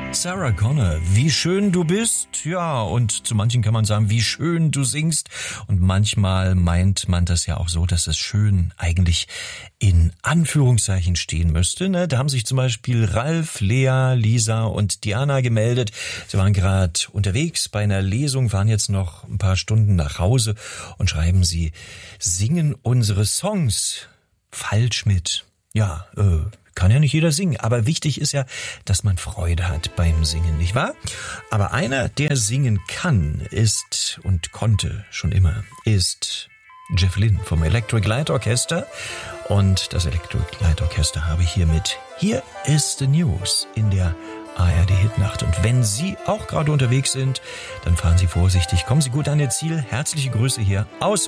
Sarah Connor, wie schön du bist. Ja, und zu manchen kann man sagen, wie schön du singst. Und manchmal meint man das ja auch so, dass das schön eigentlich in Anführungszeichen stehen müsste. Ne? Da haben sich zum Beispiel Ralf, Lea, Lisa und Diana gemeldet. Sie waren gerade unterwegs bei einer Lesung, waren jetzt noch ein paar Stunden nach Hause und schreiben, sie singen unsere Songs falsch mit. Ja, kann ja nicht jeder singen, aber wichtig ist ja, dass man Freude hat beim Singen, nicht wahr? Aber einer, der singen kann, ist und konnte schon immer, ist Jeff Lynne vom Electric Light Orchester. Und das Electric Light Orchester habe ich hiermit. Hier ist the News in der ARD Hitnacht. Und wenn Sie auch gerade unterwegs sind, dann fahren Sie vorsichtig, kommen Sie gut an Ihr Ziel. Herzliche Grüße hier aus